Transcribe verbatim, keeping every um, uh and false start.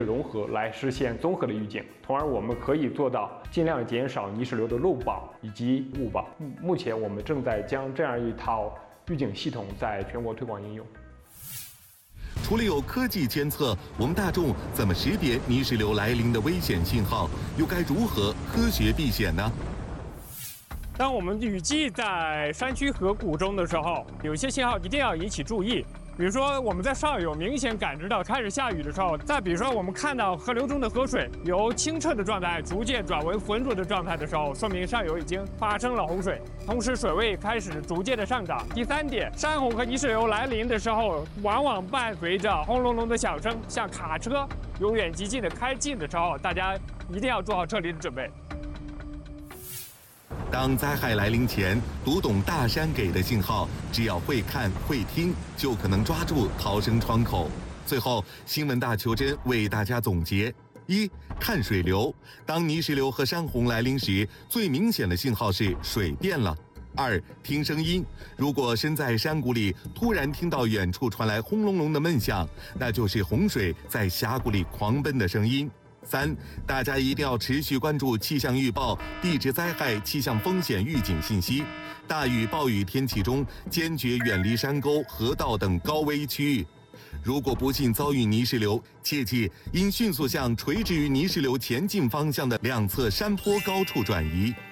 融合来实现综合的预警，从而我们可以做到尽量减少泥石流的漏保以及误保。目前我们正在将这样一套预警系统在全国推广应用。 除了有科技监测，我们大众怎么识别泥石流来临的危险信号？又该如何科学避险呢？ 当我们雨季在山区河谷中的时候，有些信号一定要引起注意。比如说，我们在上游明显感知到开始下雨的时候，再比如说，我们看到河流中的河水由清澈的状态逐渐转为浑浊的状态的时候，说明上游已经发生了洪水，同时水位开始逐渐的上涨。第三点，山洪和泥石流来临的时候，往往伴随着轰隆隆的响声，像卡车由远及近的开近的时候，大家一定要做好撤离的准备。 当灾害来临前，读懂大山给的信号，只要会看会听，就可能抓住逃生窗口。最后，新闻大求真为大家总结：一、看水流，当泥石流和山洪来临时，最明显的信号是水变了。二、听声音，如果身在山谷里，突然听到远处传来轰隆隆的闷响，那就是洪水在峡谷里狂奔的声音。三，大家一定要持续关注气象预报、地质灾害气象风险预警信息。大雨、暴雨天气中，坚决远离山沟、河道等高危区域。如果不幸遭遇泥石流，切记应迅速向垂直于泥石流前进方向的两侧山坡高处转移。